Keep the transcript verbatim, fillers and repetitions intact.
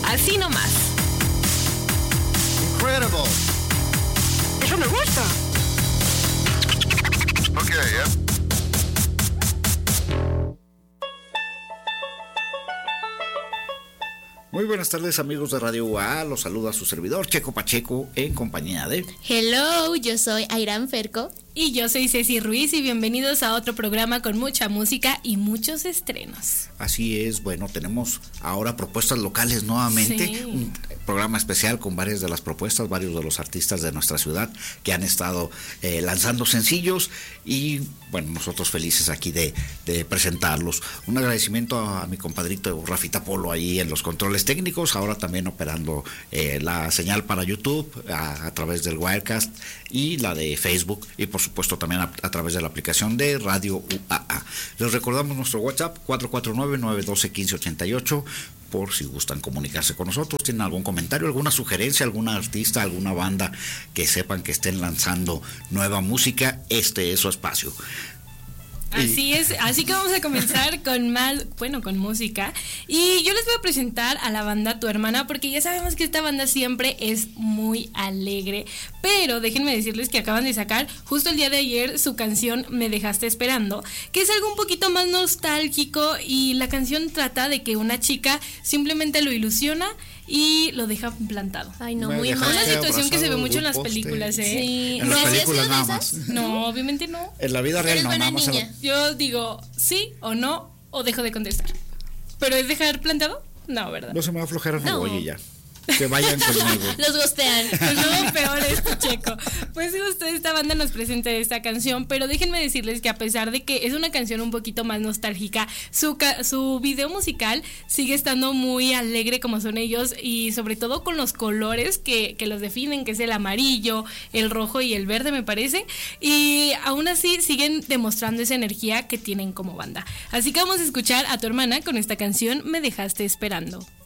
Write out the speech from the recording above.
Así nomás. Incredible. Eso me gusta. Okay, yeah. Muy buenas tardes, amigos de Radio U A. Los saluda su servidor Checo Pacheco en compañía de... Hello, yo soy Airam Ferco. Y yo soy Ceci Ruiz y bienvenidos a otro programa con mucha música y muchos estrenos. Así es, bueno, tenemos ahora propuestas locales nuevamente, sí. Un programa especial con varias de las propuestas, varios de los artistas de nuestra ciudad que han estado eh, lanzando sencillos y bueno, nosotros felices aquí de, de presentarlos. Un agradecimiento a, a mi compadrito Rafita Polo ahí en los controles técnicos, ahora también operando eh, la señal para YouTube a, a través del Wirecast y la de Facebook y por supuesto también a, a través de la aplicación de Radio U A A. Les recordamos nuestro WhatsApp cuatro cuatro nueve, nueve uno dos, uno cinco ocho ocho por si gustan comunicarse con nosotros, tienen algún comentario, alguna sugerencia, alguna artista, alguna banda que sepan que estén lanzando nueva música, este es su espacio. Así es, así que vamos a comenzar con más, bueno, con música. Y yo les voy a presentar a la banda Tu Hermana, porque ya sabemos que esta banda siempre es muy alegre. Pero déjenme decirles que acaban de sacar justo el día de ayer su canción Me Dejaste Esperando, que es algo un poquito más nostálgico y la canción trata de que una chica simplemente lo ilusiona y lo deja plantado. Ay, no, Me muy dejaste mal. Una situación que se ve mucho en las poste. películas, ¿eh? Sí. En las ¿No has películas sido de nada esas? más. No, obviamente no. En la vida real Eres no, buena nada más. niña. Yo digo sí o no, o dejo de contestar. ¿Pero es dejar plantado? No, ¿verdad? No se me va a aflojar, no, No. voy y ya. Que vayan conmigo. Los gostean. Pues no, peor esto, Checo. Pues justo esta banda nos presenta esta canción, pero déjenme decirles que a pesar de que es una canción un poquito más nostálgica, su, ca- su video musical sigue estando muy alegre como son ellos y sobre todo con los colores que, que los definen, que es el amarillo, el rojo y el verde me parece, y aún así siguen demostrando esa energía que tienen como banda. Así que vamos a escuchar a Tu Hermana con esta canción Me Dejaste Esperando.